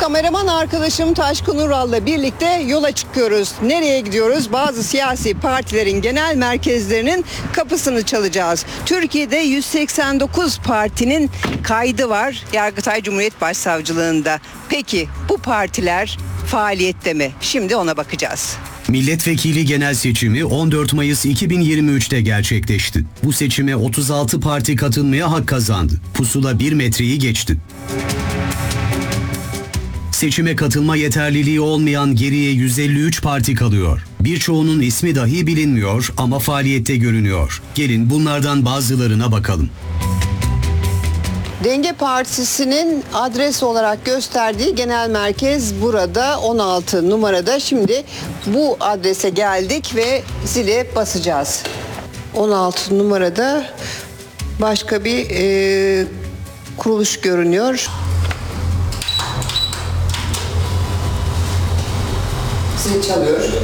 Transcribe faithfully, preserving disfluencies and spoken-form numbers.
Kameraman arkadaşım Taşkın Ural'la birlikte yola çıkıyoruz. Nereye gidiyoruz? Bazı siyasi partilerin genel merkezlerinin kapısını çalacağız. Türkiye'de yüz seksen dokuz partinin kaydı var Yargıtay Cumhuriyet Başsavcılığında. Peki bu partiler faaliyette mi? Şimdi ona bakacağız. Milletvekili genel seçimi on dört Mayıs iki bin yirmi üç'te gerçekleşti. Bu seçime otuz altı parti katılmaya hak kazandı. Pusula bir metreyi geçti. Seçime katılma yeterliliği olmayan geriye yüz elli üç parti kalıyor. Birçoğunun ismi dahi bilinmiyor ama faaliyette görünüyor. Gelin bunlardan bazılarına bakalım. Denge Partisi'nin adres olarak gösterdiği genel merkez burada on altı numarada. Şimdi bu adrese geldik ve zile basacağız. on altı numarada başka bir e, kuruluş görünüyor. Zil çalıyor.